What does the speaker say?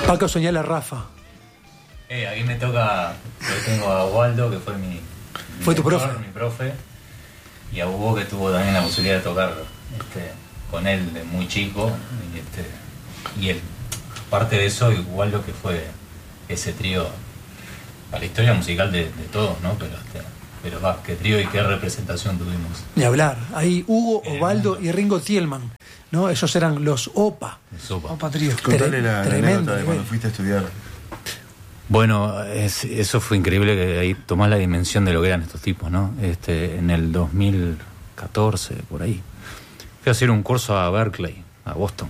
Paco señala a Rafa. Aquí me toca, yo tengo a Waldo, que fue mi tu profe. Mi profe, y a Hugo, que tuvo también la posibilidad de tocar con él de muy chico, y él, aparte de eso, Waldo, que fue ese trío a la historia musical de todos, ¿no? Pero va, qué trío y qué representación tuvimos. Ni hablar. Ahí Hugo, Osvaldo y Ringo Thielmann, ¿no? Esos eran los OPA. OPA trío. Contale la Tremendo, anécdota de cuando fuiste a estudiar. Bueno, eso fue increíble, que ahí tomás la dimensión de lo que eran estos tipos, ¿no? En el 2014, por ahí, fui a hacer un curso a Berkeley, a Boston.